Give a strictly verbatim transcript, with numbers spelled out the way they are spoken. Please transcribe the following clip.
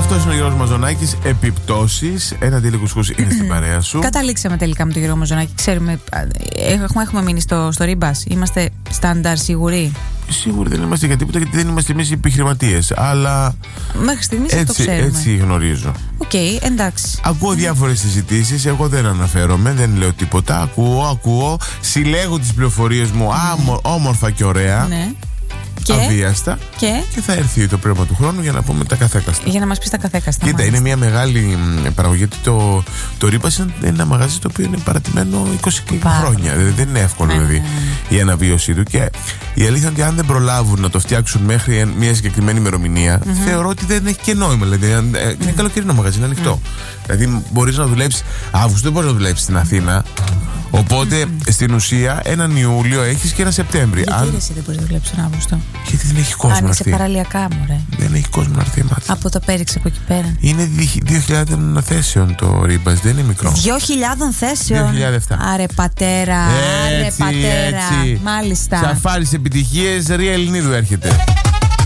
Αυτός είναι ο Γιώργος Μαζονάκης. Επιπτώσεις. Ένα τέλειο κουσκούς είναι στην παρέα σου. Καταλήξαμε τελικά με τον Γιώργο Μαζονάκη. Ξέρουμε, έχουμε, έχουμε μείνει στο, στο ρίμπας. Είμαστε στάνταρ σίγουροι. Σίγουροι δεν είμαστε για τίποτα, γιατί δεν είμαστε εμείς επιχειρηματίες. Αλλά. Μέχρι στιγμής έτσι, αυτό ξέρουμε. Έτσι γνωρίζω. Οκ, okay, εντάξει. Ακούω διάφορες συζητήσεις. Εγώ δεν αναφέρομαι, δεν λέω τίποτα. Ακούω, ακούω. Συλλέγω τις πληροφορίες μου mm. όμορφα και ωραία. Ναι. Και, αβίαστα και, και θα έρθει το πρέμα του χρόνου για να πούμε τα καθέκαστα. Για να μας πεις τα καθέκαστα. Κοίτα, είναι μια μεγάλη παραγωγή. Γιατί το, το Ρίμπας είναι ένα μαγαζί το οποίο είναι παρατημένο είκοσι χρόνια. Δηλαδή δεν είναι εύκολο δηλαδή, η αναβίωσή του. Και η αλήθεια είναι ότι αν δεν προλάβουν να το φτιάξουν μέχρι μια συγκεκριμένη ημερομηνία, mm-hmm. θεωρώ ότι δεν έχει και νόημα. Δηλαδή, είναι mm-hmm. καλοκαιρινό μαγαζί, είναι ανοιχτό. Mm-hmm. Δηλαδή μπορεί να δουλέψει Αύγουστο, δεν μπορεί να δουλέψει στην Αθήνα. Οπότε mm-hmm. στην ουσία έναν Ιούλιο έχεις και ένα Σεπτέμβρη. Γιατί αν... εσύ δεν μπορείς να δουλέψεις τον Αύγουστο? Γιατί δεν έχει κόσμο. Αν είσαι παραλιακά, μωρέ. Δεν έχει κόσμο να έρθει. Από το πέριξε από εκεί πέρα. Είναι δύο χιλιάδες θέσεων το Ρίμπας, δεν είναι μικρό. δύο χιλιάδες θέσεων. δύο χιλιάδες επτά. Άρε πατέρα, έτσι, άρε πατέρα. Έτσι. Μάλιστα. Σαφάρις επιτυχίες, Ρία Ελληνίδου έρχεται.